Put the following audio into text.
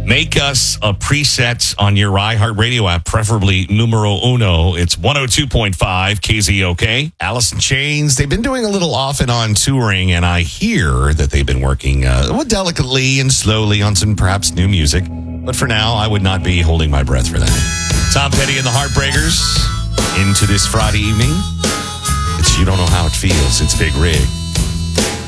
Make us a preset on your iHeartRadio app, preferably numero uno. It's 102.5 KZOK. Alice in Chains, they've been doing a little off and on touring, and I hear that they've been working delicately and slowly on some perhaps new music. But for now, I would not be holding my breath for that. Tom Petty and the Heartbreakers into this Friday evening. It's You Don't Know How It Feels. It's Big Rig.